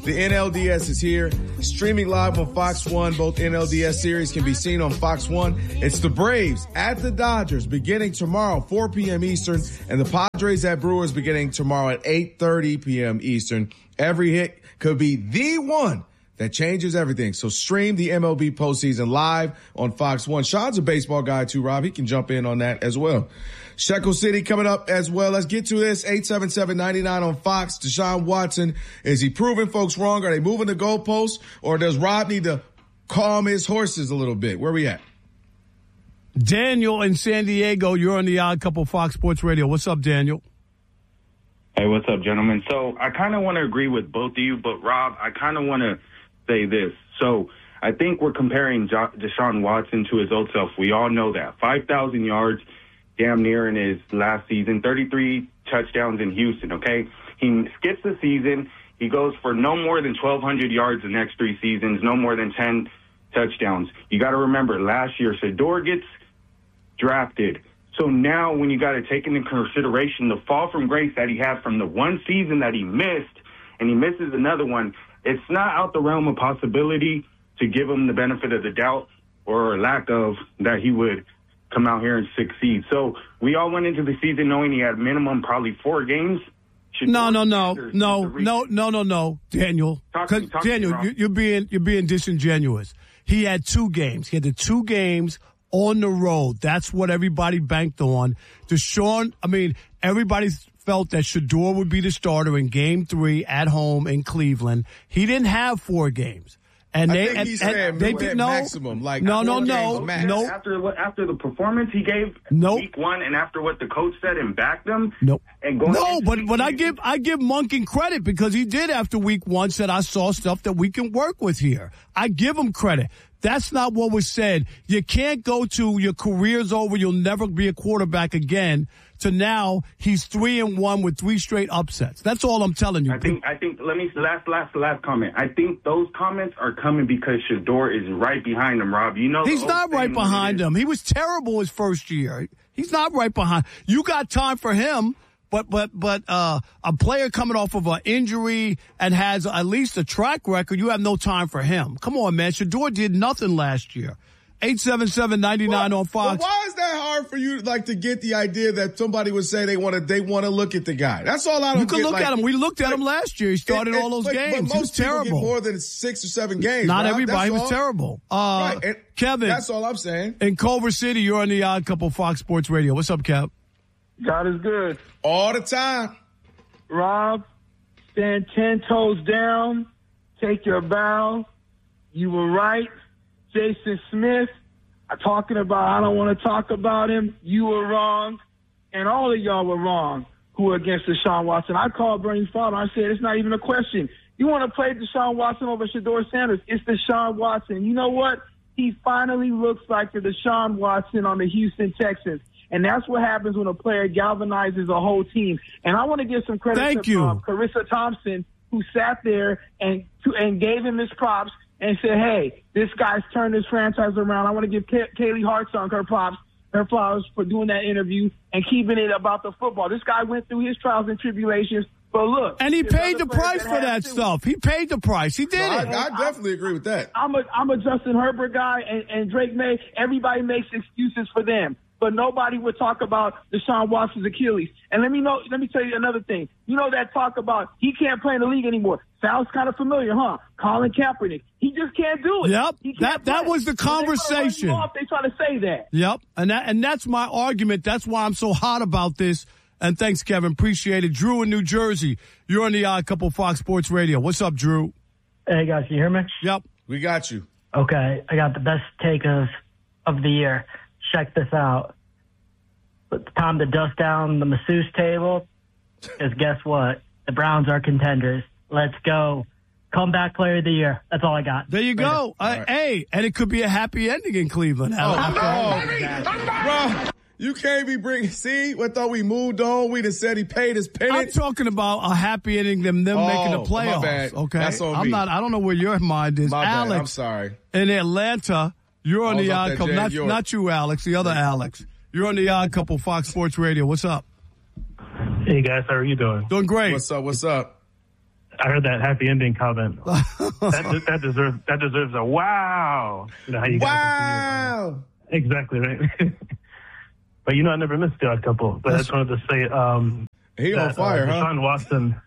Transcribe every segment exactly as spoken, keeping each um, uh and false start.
The N L D S is here, streaming live on Fox one. Both N L D S series can be seen on Fox one. It's the Braves at the Dodgers beginning tomorrow, four p.m. Eastern, and the Padres at Brewers beginning tomorrow at eight thirty p.m. Eastern. Every hit could be the one that changes everything. So stream the M L B postseason live on Fox one. Sean's a baseball guy too, Rob. He can jump in on that as well. Shekel City coming up as well. Let's get to this. eight seven seven, nine nine on Fox. Deshaun Watson, is he proving folks wrong? Are they moving the goalposts? Or does Rob need to calm his horses a little bit? Where we at? Daniel in San Diego, you're on the Odd Couple Fox Sports Radio. What's up, Daniel? Hey, what's up, gentlemen? So I kind of want to agree with both of you, but Rob, I kind of want to say this. So I think we're comparing jo- Deshaun Watson to his old self. We all know that. five thousand yards damn near in his last season, thirty-three touchdowns in Houston, okay? He skips the season. He goes for no more than twelve hundred yards the next three seasons, no more than ten touchdowns. You got to remember, last year, Shedeur gets drafted. So now when you got to take into consideration the fall from grace that he had from the one season that he missed, and he misses another one, it's not out the realm of possibility to give him the benefit of the doubt or lack of that he would come out here and succeed. So we all went into the season knowing he had minimum probably four games. Should no, no, no, no, no, no, no, no, Daniel. Talk to me, talk Daniel, to me, you, you're being you're being disingenuous. He had two games. He had the two games on the road. That's what everybody banked on. Deshaun, I mean, everybody felt that Shedeur would be the starter in game three at home in Cleveland. He didn't have four games. And I they, think and, he and said they did no maximum. Like no, no, four no, games max. no. After what after the performance he gave Nope. week one, and after what the coach said and backed him, Nope. and going No, into but week but I two, give I give Monken credit because he did after week one said I saw stuff that we can work with here. I give him credit. That's not what was said. You can't go to your career's over, you'll never be a quarterback again, to now he's three and one with three straight upsets. That's all I'm telling you. I think I think let me last last last comment. I think those comments are coming because Shedeur is right behind him, Rob. You know He's not right behind him. He was terrible his first year. He's not right behind. You got time for him. But but but uh, a player coming off of an injury and has at least a track record, you have no time for him. Come on, man. Shedeur did nothing last year. eight seven seven, nine nine on Fox. But why is that hard for you, like, to get the idea that somebody would say they want to they want to look at the guy? That's all I don't You can get. look like, at him. We looked at him last year. He started it, it, all those but, games. But He most was people terrible. get more than six or seven games. Not Rob. everybody That's was all. terrible. Uh, Right. And Kevin. That's all I'm saying. In Culver City, you're on the Odd Couple Fox Sports Radio. What's up, Kev? God is good. All the time. Rob, stand ten toes down. Take your bow. You were right. Jason Smith, talking about I don't want to talk about him. You were wrong. And all of y'all were wrong who were against Deshaun Watson. I called Bernie Fowler. I said, it's not even a question. You want to play Deshaun Watson over Shedeur Sanders? It's Deshaun Watson. You know what? He finally looks like the Deshaun Watson on the Houston Texans. And that's what happens when a player galvanizes a whole team. And I want to give some credit Thank to you. Um, Carissa Thompson, who sat there and to, and gave him his props and said, hey, this guy's turned his franchise around. I want to give Kay- Kaylee Hartzog her props, her flowers for doing that interview and keeping it about the football. This guy went through his trials and tribulations. But look. And he paid the price that for that to. stuff. He paid the price. He did No, it. I, I definitely agree with that. I'm a, I'm a Justin Herbert guy, and, and Drake May. Everybody makes excuses for them. But nobody would talk about Deshaun Watson's Achilles. And let me know. Let me tell you another thing. You know that talk about he can't play in the league anymore. Sounds kind of familiar, huh? Colin Kaepernick. He just can't do it. Yep. He can't That that play. was the When they try to run conversation. you off, they try to say that. Yep. And that and that's my argument. That's why I'm so hot about this. And thanks, Kevin. Appreciate it. Drew in New Jersey. You're on the Odd Couple Fox Sports Radio. What's up, Drew? Hey, guys, can you hear me? Yep. We got you. Okay, I got the best take of of the year. Check this out. It's time to dust down the masseuse table, because guess what? The Browns are contenders. Let's go. Comeback player of the year. That's all I got. There you Later. go. Uh, right. Hey, and it could be a happy ending in Cleveland. Oh, Alex. bro, you can't be bringing. See, what thought we moved on? We just said he paid his I'm penance. talking about a happy ending, them them Oh, making the my playoffs. bad. Okay, That's on I'm me. not. I don't know where your mind is, My bad. Alex. I'm sorry. In Atlanta, you're on I was the off Odd that Couple. Jan Not, York. not you, Alex. The other Alex. You're on the Odd Couple Fox Sports Radio. What's up? Hey guys, how are you doing? Doing great. What's up? What's up? I heard that happy ending comment. that, that deserves that deserves a wow. You know how you wow. Exactly right. But you know, I never missed the odd couple. But I just wanted to say, um, he that, on fire, uh, huh? Deshaun Watson.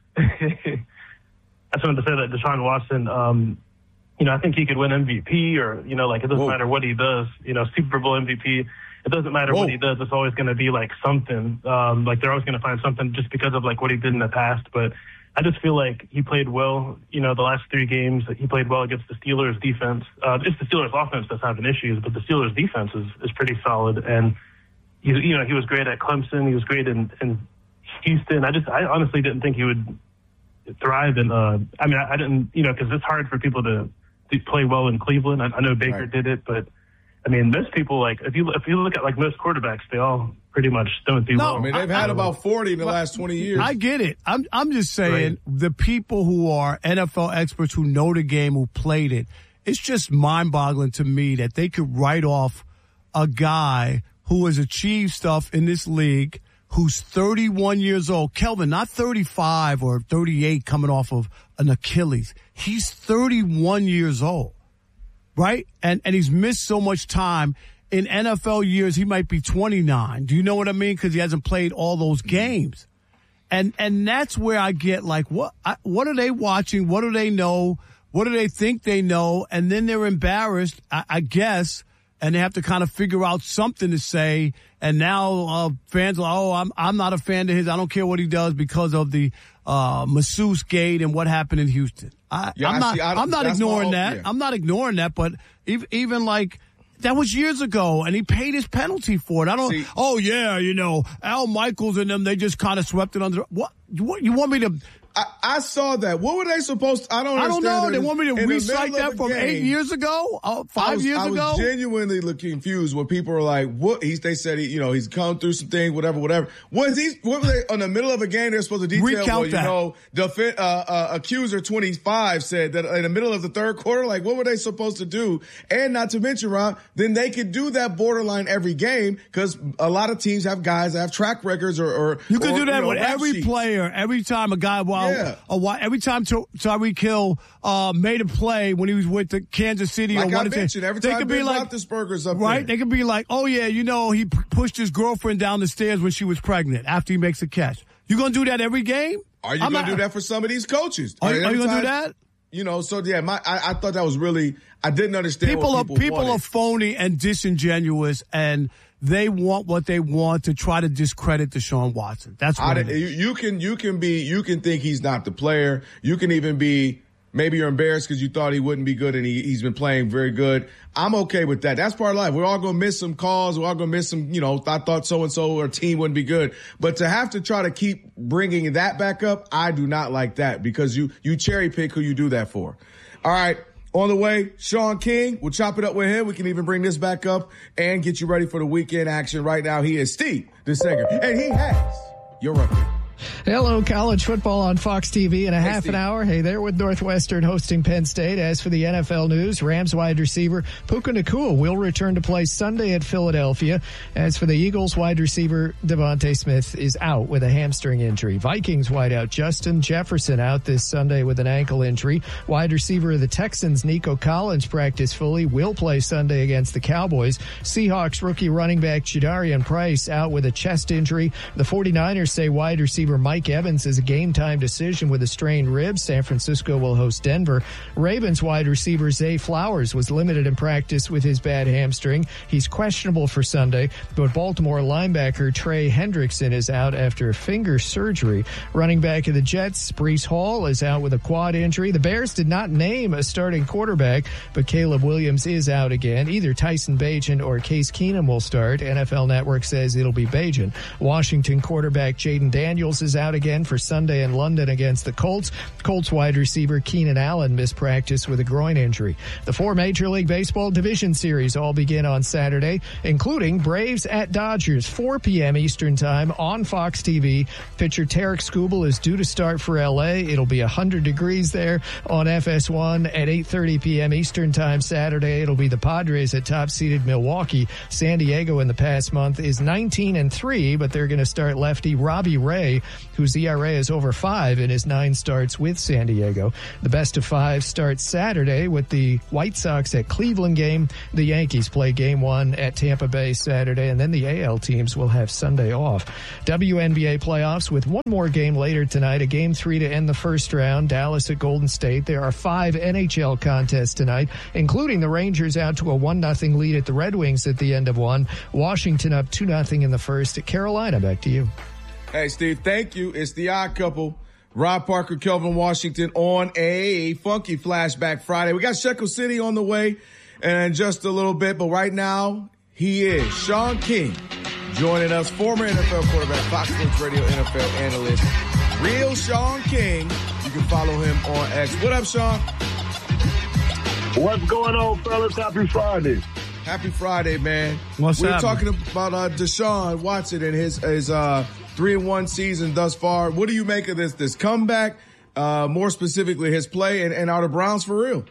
I just wanted to say that Deshaun Watson. Um, you know, I think he could win M V P, or you know, like it doesn't Whoa. matter what he does. You know, Super Bowl M V P. It doesn't matter Whoa. what he does. It's always going to be like something. Um, like they're always going to find something just because of like what he did in the past. But I just feel like he played well. You know, the last three games he played well against the Steelers defense. Uh, it's the Steelers offense that's having issues, but the Steelers defense is, is pretty solid. And he, you know, he was great at Clemson. He was great in, in Houston. I just, I honestly didn't think he would thrive in. Uh, I mean, I, I didn't, you know, because it's hard for people to, to play well in Cleveland. I, I know Baker right. did it, but. I mean, most people, like, if you if you look at, like, most quarterbacks, they all pretty much don't do no, well. I mean, they've had about forty in the last twenty years. I get it. I'm I'm just saying right. the people who are N F L experts who know the game, who played it, it's just mind-boggling to me that they could write off a guy who has achieved stuff in this league who's thirty-one years old. Kelvin, not thirty-five or thirty-eight coming off of an Achilles. He's thirty-one years old. Right? And and he's missed so much time. In N F L years, he might be twenty-nine. Do you know what I mean? Because he hasn't played all those games. And and that's where I get like, what I, what are they watching? What do they know? What do they think they know? And then they're embarrassed, I, I guess, and they have to kind of figure out something to say. And now uh, fans are, oh, I'm I'm not a fan of his. I don't care what he does because of the uh, masseuse gate and what happened in Houston. I, yeah, I'm not. see, I, I'm not ignoring my, that. Yeah. I'm not ignoring that. But even, even like that was years ago, and he paid his penalty for it. I don't. See, oh yeah, you know, Al Michaels and them. They just kind of swept it under. What? What you want me to? I, I saw that. What were they supposed to? I don't I don't know. They want me to recite that from game, eight years ago? Uh, five was, years I ago? I was genuinely looking confused when people were like, what? He, they said, he, you know, he's come through some things, whatever, whatever. Was he, what were they, in the middle of a game, they're supposed to detail, Recount well, you that. know, the, uh, uh, accuser twenty-five said that in the middle of the third quarter, like, what were they supposed to do? And not to mention, Ron, then they could do that borderline every game because a lot of teams have guys that have track records or, or you could or, do that you know, with every sheets. player, every time a guy, while, yeah. a while every time Tyreek Hill uh, made a play when he was with the Kansas City like or what I mentioned, every time they could Ben be like, Roethlisberger's up right? there. They could be like, oh yeah, you know, he p- pushed his girlfriend down the stairs when she was pregnant after he makes a catch. You gonna do that every game? Are you I'm gonna not, do that for some of these coaches? Are, are you gonna time, do that? You know, so yeah, my I, I thought that was really I didn't understand. People what people are people wanted. are phony and disingenuous, and they want what they want to try to discredit Deshaun Watson. That's what I, it is. you, you can you can be you can think he's not the player. You can even be maybe you're embarrassed because you thought he wouldn't be good and he, he's been playing very good. I'm okay with that. That's part of life. We're all going to miss some calls. We're all going to miss some, you know, I thought so-and-so or team wouldn't be good. But to have to try to keep bringing that back up, I do not like that because you, you cherry pick who you do that for. All right. On the way, Sean King. We'll chop it up with him. We can even bring this back up and get you ready for the weekend action. Right now, he is Steve DeSager, and he has your update. Hello, college football on Fox T V in a hey, half Steve. an hour. Hey there with Northwestern hosting Penn State. As for the N F L news, Rams wide receiver Puka Nacua will return to play Sunday at Philadelphia. As for the Eagles, wide receiver Devontae Smith is out with a hamstring injury. Vikings wideout Justin Jefferson out this Sunday with an ankle injury. Wide receiver of the Texans, Nico Collins, practiced fully, will play Sunday against the Cowboys. Seahawks rookie running back Jadarian Price out with a chest injury. The 49ers say wide receiver Mike Evans is a game-time decision with a strained rib. San Francisco will host Denver. Ravens wide receiver Zay Flowers was limited in practice with his bad hamstring. He's questionable for Sunday, but Baltimore linebacker Trey Hendrickson is out after finger surgery. Running back of the Jets, Breece Hall, is out with a quad injury. The Bears did not name a starting quarterback, but Caleb Williams is out again. Either Tyson Bagent or Case Keenum will start. N F L Network says it'll be Bagent. Washington quarterback Jaden Daniels is out again for Sunday in London against the Colts. Colts wide receiver Keenan Allen missed practice with a groin injury. The four Major League Baseball division series all begin on Saturday, including Braves at Dodgers, four p.m. Eastern Time on Fox T V. Pitcher Tarek Skubal is due to start for L A. It'll be one hundred degrees there on F S one at eight thirty p.m. Eastern Time Saturday. It'll be the Padres at top-seeded Milwaukee. San Diego in the past month is nineteen and three, but they're going to start lefty Robbie Ray Murray, whose E R A is over five in his nine starts with San Diego. The best of five starts Saturday with the White Sox at Cleveland game. The Yankees play game one at Tampa Bay Saturday, and then the A L teams will have Sunday off. W N B A playoffs with one more game later tonight, a game three to end the first round, Dallas at Golden State. There are five N H L contests tonight, including the Rangers out to a one nothing lead at the Red Wings at the end of one. Washington up two nothing in the first at Carolina. Back to you. Hey, Steve, thank you. It's the Odd Couple. Rob Parker, Kelvin Washington on a funky flashback Friday. We got Shekel City on the way in just a little bit, but right now he is Sean King joining us, former N F L quarterback, Fox Sports Radio N F L analyst, real Sean King. You can follow him on X. What up, Sean? What's going on, fellas? Happy Friday. Happy Friday, man. What's We're happening? talking about uh, Deshaun Watson and his his uh, three and one season thus far. What do you make of this this comeback? Uh, more specifically, his play, and, and are the Browns for real?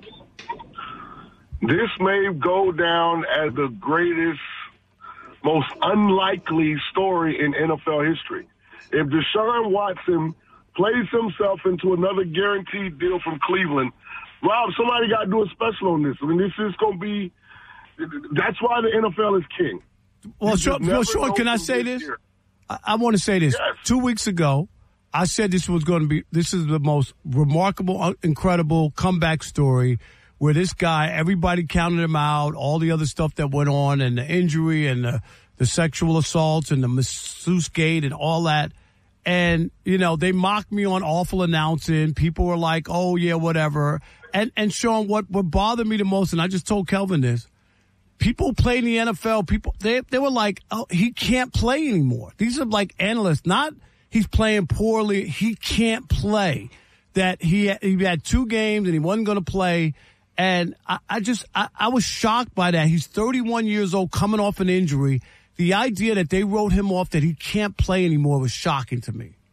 This may go down as the greatest, most unlikely story in N F L history. If Deshaun Watson plays himself into another guaranteed deal from Cleveland, Rob, somebody got to do a special on this. I mean, this is going to be. That's why the N F L is king. Well, Sean, well, Sean, can I say this? this? I, I want to say this. Yes. Two weeks ago, I said this was going to be. This is the most remarkable, incredible comeback story. Where this guy, everybody counted him out, all the other stuff that went on, and the injury, and the, the sexual assaults, and the masseuse gate, and all that. And, you know, they mocked me on awful announcing. People were like, oh, yeah, whatever. And, and Sean, what, what bothered me the most, and I just told Kelvin this, people who play in the N F L, people, they, they were like, oh, he can't play anymore. These are like analysts, not he's playing poorly. He can't play. That he had, he had two games and he wasn't going to play. And I, I just, I, I was shocked by that. He's thirty-one years old, coming off an injury. The idea that they wrote him off, that he can't play anymore, was shocking to me.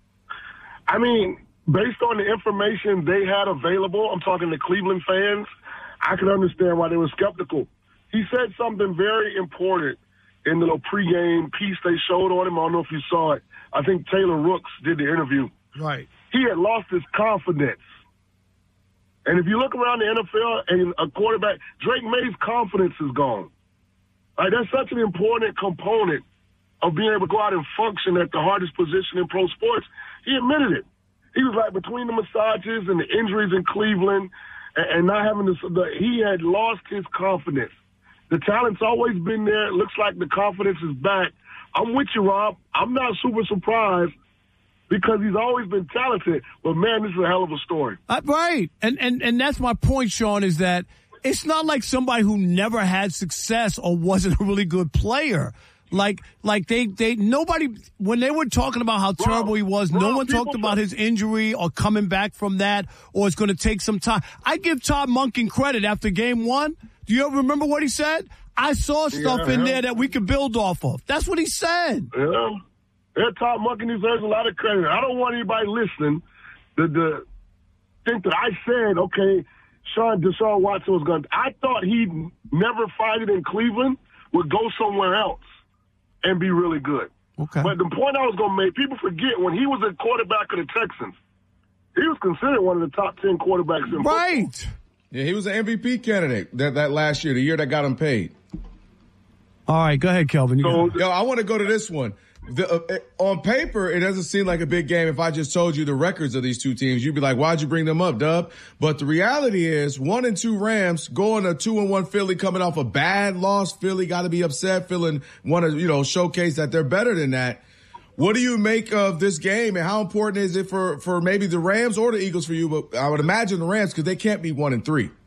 I mean, based on the information they had available, I'm talking to Cleveland fans, I can understand why they were skeptical. He said something very important in the little pregame piece they showed on him. I don't know if you saw it. I think Taylor Rooks did the interview. Right. He had lost his confidence. And if you look around the N F L and a quarterback, Drake May's confidence is gone. Like, that's such an important component of being able to go out and function at the hardest position in pro sports. He admitted it. He was like, between the massages and the injuries in Cleveland and, and not having this, the, he had lost his confidence. The talent's always been there. It looks like the confidence is back. I'm with you, Rob. I'm not super surprised, because he's always been talented. But, man, this is a hell of a story. Uh, right. And, and, and that's my point, Sean, is that it's not like somebody who never had success or wasn't a really good player. Like, like they, they, nobody, when they were talking about how Bro, terrible he was, bro, no one talked people- about his injury or coming back from that, or it's going to take some time. I give Todd Monken credit after game one. Do you ever remember what he said? I saw stuff Yeah, in yeah. there that we could build off of. That's what he said. Yeah. Yeah, Todd Monken deserves a lot of credit. I don't want anybody listening to, to think that I said, okay, Sean Deshaun Watson was going to. I thought he'd never fight it in Cleveland, would go somewhere else and be really good. Okay. But the point I was going to make, people forget, when he was a quarterback of the Texans, he was considered one of the top ten quarterbacks in football. Right. Yeah, he was an M V P candidate that, that last year, the year that got him paid. All right, go ahead, Kelvin. You So, got it. Yo, I want to go to this one. The, uh, on paper, it doesn't seem like a big game. If I just told you the records of these two teams, you'd be like, why'd you bring them up, Dub? But the reality is, one and two Rams going to two and one Philly, coming off a bad loss. Philly got to be upset, feeling want to, you know, showcase that they're better than that. What do you make of this game, and how important is it for, for maybe the Rams or the Eagles for you? But I would imagine the Rams, because they can't be one and three.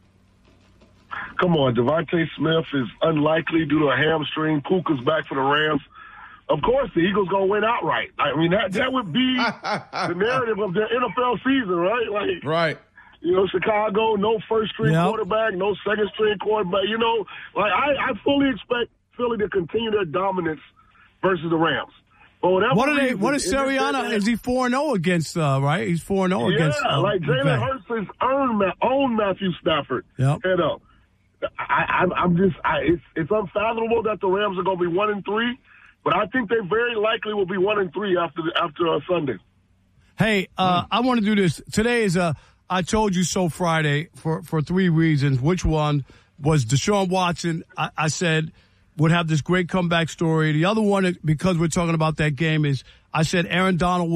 Come on, Devontae Smith is unlikely due to a hamstring. Puka's back for the Rams. Of course, the Eagles going to win outright. I mean, that, that would be the narrative of the N F L season, right? Like, Right. you know, Chicago, no first-string Yep. quarterback, no second-string quarterback. You know, like I, I fully expect Philly to continue their dominance versus the Rams. But whatever What are they? reason, What is in this Sirianni? game- Is he four and zero against? Uh, right, he's four and zero Yeah, against. Uh, like Jalen okay. Hurts has earned Ma- own Matthew Stafford. Yep. Head up. I, I, I'm just, I, it's, it's unfathomable that the Rams are going to be one and three. But I think they very likely will be one and three after the, after uh, Sunday. Hey, uh, mm. I want to do this. Today is a I told you so Friday for, for three reasons. Which one was Deshaun Watson, I, I said, would have this great comeback story. The other one, because we're talking about that game, is I said Aaron Donald will